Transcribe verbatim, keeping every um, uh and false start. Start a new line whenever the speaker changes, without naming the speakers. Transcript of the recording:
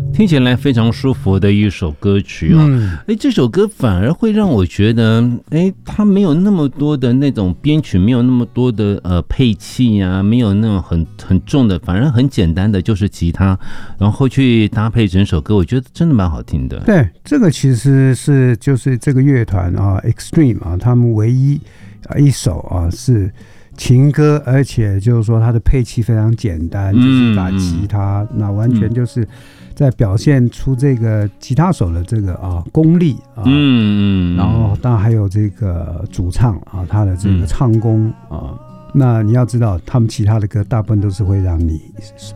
听起来非常舒服的一首歌曲哦。嗯，哎，这首歌反而会让我觉得，哎，它没有那么多的那种编曲，没有那么多的呃配器啊，没有那种很很重的，反而很简单的就是吉他，然后去搭配整首歌，我觉得真的蛮好听的。
对，这个其实是就是这个乐团啊 ，Extreme 啊，他们唯一啊一首啊是情歌，而且就是说它的配器非常简单，就是打吉他，嗯、那完全就是在表现出这个吉他手的这个啊功力啊，嗯嗯，然后当然还有这个主唱啊，他的这个唱功啊，那你要知道，他们其他的歌大部分都是会让你